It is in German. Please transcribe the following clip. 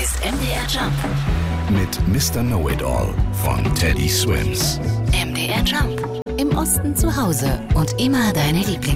ist MDR Jump mit Mr. Know-It-All von Teddy Swims. MDR Jump. Im Osten zu Hause und immer deine Lieblings